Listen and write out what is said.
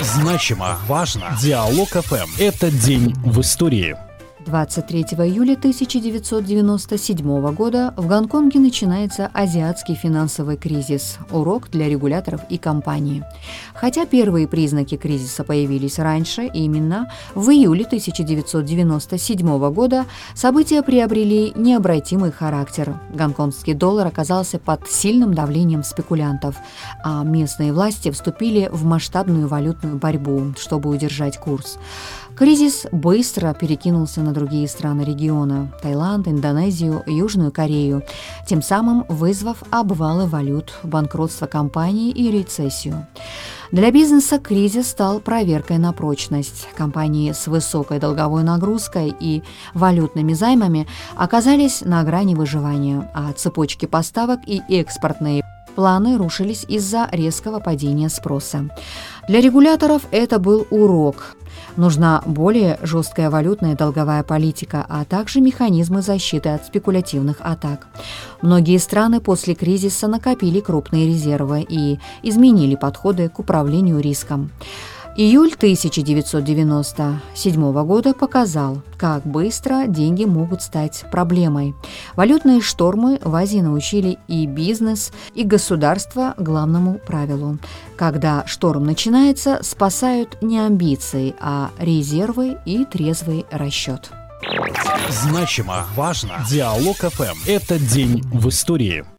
Значимо, важно. Диалог ФМ. Это день в истории. 23 июля 1997 года в Гонконге начинается азиатский финансовый кризис, урок для регуляторов и компаний. Хотя первые признаки кризиса появились раньше, именно в июле 1997 года события приобрели необратимый характер. Гонконгский доллар оказался под сильным давлением спекулянтов, а местные власти вступили в масштабную валютную борьбу, чтобы удержать курс. Кризис быстро перекинулся на другие страны региона – Таиланд, Индонезию, Южную Корею, тем самым вызвав обвалы валют, банкротство компаний и рецессию. Для бизнеса кризис стал проверкой на прочность. Компании с высокой долговой нагрузкой и валютными займами оказались на грани выживания, а цепочки поставок и экспортные планы рушились из-за резкого падения спроса. Для регуляторов это был урок. Нужна более жесткая валютная и долговая политика, а также механизмы защиты от спекулятивных атак. Многие страны после кризиса накопили крупные резервы и изменили подходы к управлению риском. Июль 1997 года показал, как быстро деньги могут стать проблемой. Валютные штормы в Азии научили и бизнес, и государство главному правилу. Когда шторм начинается, спасают не амбиции, а резервы и трезвый расчет. Значимо, важно. Диалог ФМ. Это день в истории.